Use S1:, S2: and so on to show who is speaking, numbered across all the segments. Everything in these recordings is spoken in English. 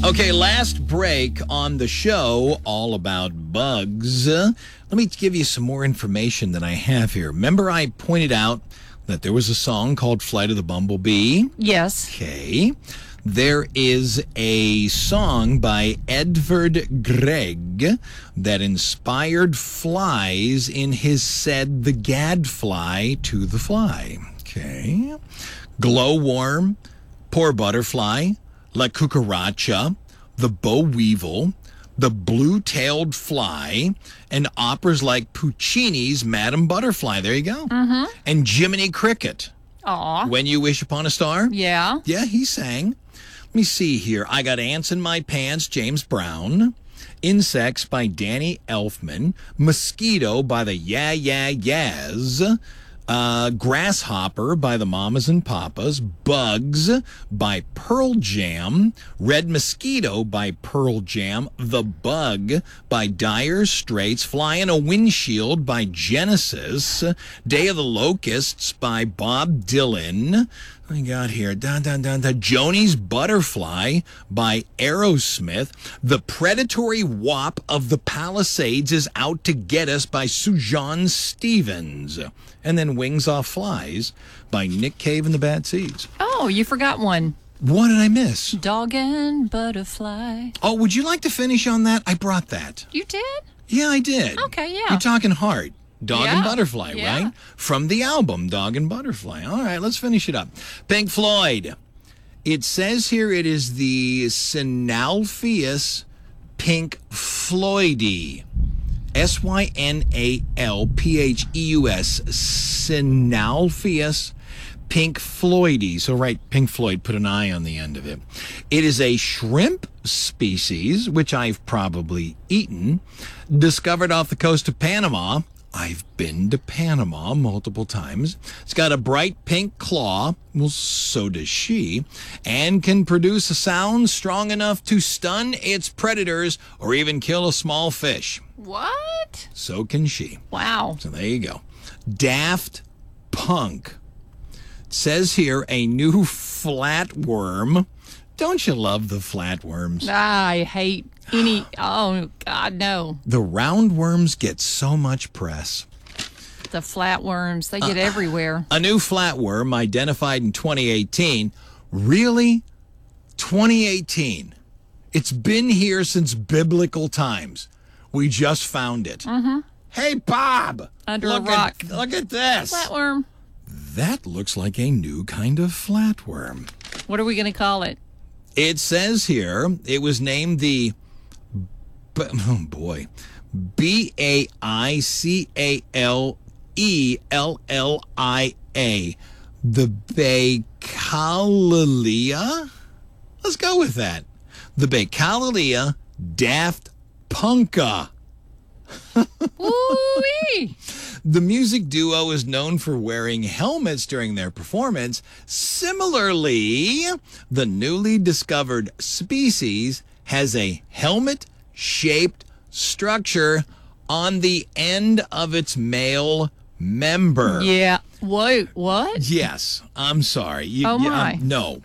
S1: Okay, last break on the show, all about bugs. Let me give you some more information than I have here. Remember I pointed out that there was a song called Flight of the Bumblebee?
S2: Yes.
S1: Okay. There is a song by Edvard Grieg that inspired flies in his Said the Gadfly to the Fly. Okay. Glowworm, Poor Butterfly, La Cucaracha, the Boll Weevil, the Blue-Tailed Fly, and operas like Puccini's Madame Butterfly. There you go. Mm-hmm. And Jiminy Cricket.
S2: Aw.
S1: When You Wish Upon a Star.
S2: Yeah.
S1: Yeah, he sang. Let me see here. I Got Ants in My Pants, James Brown. Insects by Danny Elfman. Mosquito by the Yeah Yeah Yeahs. Grasshopper by the Mamas and Papas. Bugs by Pearl Jam. Red Mosquito by Pearl Jam. The Bug by Dire Straits. Fly in a Windshield by Genesis. Day of the Locusts by Bob Dylan. I got here, Joni's Butterfly by Aerosmith. The Predatory Wop of the Palisades is Out to Get Us by Suzanne Stevens. And then Wings Off Flies by Nick Cave and the Bad Seeds.
S2: Oh, you forgot one.
S1: What did I miss?
S2: Dog and Butterfly.
S1: Oh, would you like to finish on that? I brought that.
S2: You did?
S1: Yeah, I did.
S2: Okay, yeah.
S1: You're talking Heart. Dog and Butterfly,
S2: Yeah.
S1: right? From the album Dog and Butterfly. All right, let's finish it up. Pink Floyd. It says here it is the Synalpheus Pink Floydie. Synalpheus. Synalpheus Pink Floydie. So write Pink Floyd, put an I on the end of it. It is a shrimp species, which I've probably eaten, discovered off the coast of Panama. I've been to Panama multiple times. It's got a bright pink claw, well, so does she, and can produce a sound strong enough to stun its predators or even kill a small fish.
S2: What?
S1: So can she.
S2: Wow.
S1: So there you go. Daft Punk. It says here a new flatworm. Don't you love the flatworms?
S2: I hate any. Oh, God, no.
S1: The roundworms get so much press.
S2: The flatworms, they get everywhere.
S1: A new flatworm identified in 2018. Really? 2018. It's been here since biblical times. We just found it. Mm-hmm. Hey, Bob.
S2: Under a rock.
S1: Look at this.
S2: Flatworm.
S1: That looks like a new kind of flatworm.
S2: What are we going to call it?
S1: It says here it was named the, oh boy, Baicallelia. The Baicallelia? Let's go with that. The Baicallelia Daft Punka.
S2: Ooh-wee.
S1: The music duo is known for wearing helmets during their performance. Similarly, the newly discovered species has a helmet-shaped structure on the end of its male member.
S2: Yeah. Wait, what?
S1: Yes, I'm sorry.
S2: My.
S1: No.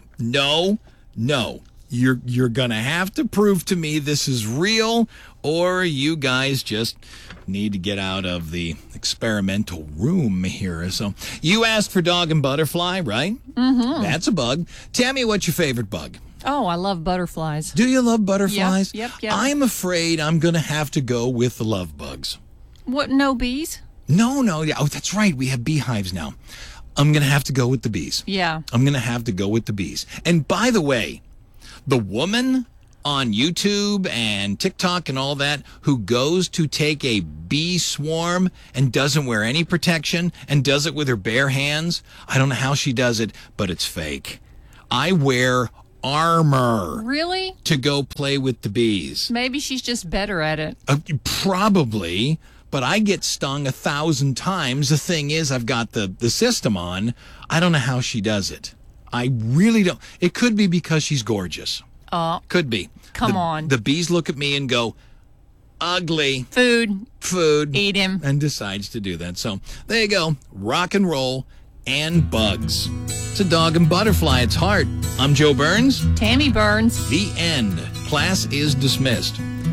S1: You're going to have to prove to me this is real, or you guys just need to get out of the experimental room here. So you asked for Dog and Butterfly, right? Mm-hmm. That's a bug. Tell me, what's your favorite bug?
S2: Oh, I love butterflies.
S1: Do you love butterflies?
S2: Yep.
S1: I'm afraid I'm going to have to go with the love bugs.
S2: What, no bees?
S1: No. Oh, that's right. We have beehives now. I'm going to have to go with the bees.
S2: Yeah.
S1: I'm going to have to go with the bees. And by the way, the woman on YouTube and TikTok and all that who goes to take a bee swarm and doesn't wear any protection and does it with her bare hands, I don't know how she does it, but it's fake. I wear armor.
S2: Really?
S1: To go play with the bees.
S2: Maybe she's just better at it.
S1: Probably, but I get stung 1,000 times. The thing is, I've got the system on. I don't know how she does it. I really don't. It could be because she's gorgeous. Could be.
S2: Come on.
S1: The bees look at me and go, ugly.
S2: Food.
S1: Food.
S2: Eat him.
S1: And decides to do that. So there you go. Rock and roll and bugs. It's a dog and butterfly. It's heart. I'm Joe Burns.
S2: Tammy Burns.
S1: The end. Class is dismissed.